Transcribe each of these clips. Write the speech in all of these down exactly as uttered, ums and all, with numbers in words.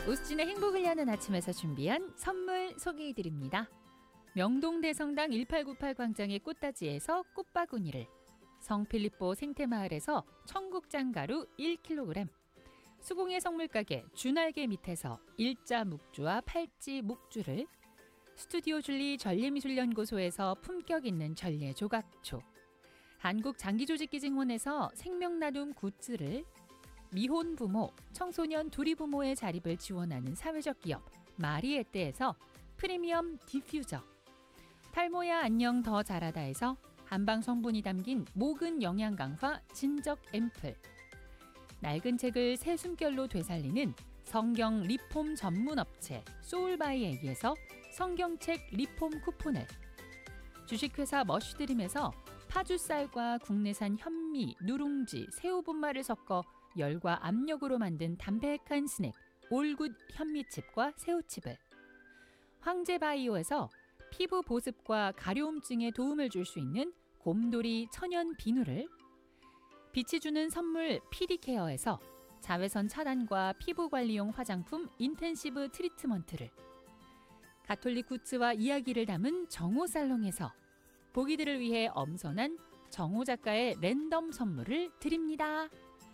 오수진의 행복을 여는 아침에서 준비한 선물 소개해드립니다. 명동대성당 일팔구팔 광장의 꽃다지에서 꽃바구니를, 성필리포 생태마을에서 청국장가루 일 킬로그램, 수공예 선물가게 준알개 밑에서 일자 묵주와 팔찌 묵주를, 스튜디오 줄리 전래미술연구소에서 품격 있는 전래 조각초, 한국장기조직기증원에서 생명나눔 굿즈를, 미혼 부모, 청소년 두리 부모의 자립을 지원하는 사회적 기업 마리에떼에서 프리미엄 디퓨저, 탈모야 안녕 더 자라다에서 한방 성분이 담긴 모근 영양 강화 진적 앰플, 낡은 책을 새 숨결로 되살리는 성경 리폼 전문 업체 소울바이에게서 성경책 리폼 쿠폰을, 주식회사 머쉬드림에서 파주쌀과 국내산 현미, 누룽지, 새우분말을 섞어 열과 압력으로 만든 담백한 스낵 올굿 현미칩과 새우칩을, 황제바이오에서 피부 보습과 가려움증에 도움을 줄 수 있는 곰돌이 천연 비누를, 빛이 주는 선물 피디케어에서 자외선 차단과 피부관리용 화장품 인텐시브 트리트먼트를, 가톨릭 굿즈와 이야기를 담은 정호살롱에서 보기들을 위해 엄선한 정호 작가의 랜덤 선물을 드립니다.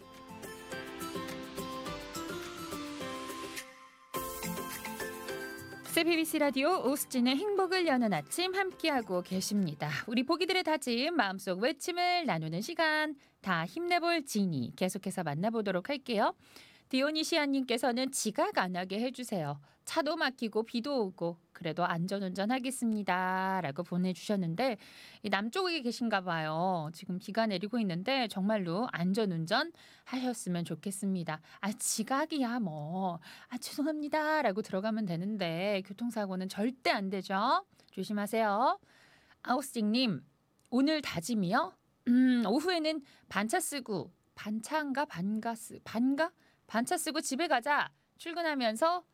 비비씨 라디오 오수진의 행복을 여는 아침 함께하고 계십니다. 우리 보기들의 다짐, 마음속 외침을 나누는 시간, 다 힘내볼 지니 계속해서 만나보도록 할게요. 디오니시아님께서는 지각 안 하게 해주세요. 차도 막히고 비도 오고 그래도 안전운전 하겠습니다 라고 보내주셨는데, 남쪽에 계신가 봐요. 지금 비가 내리고 있는데 정말로 안전운전 하셨으면 좋겠습니다. 아 지각이야 뭐 아 죄송합니다 라고 들어가면 되는데 교통사고는 절대 안 되죠. 조심하세요. 아우스직님, 오늘 다짐이요? 음 오후에는 반차 쓰고 반차인가 반가 쓰 반가? 반차 쓰고 집에 가자. 출근하면서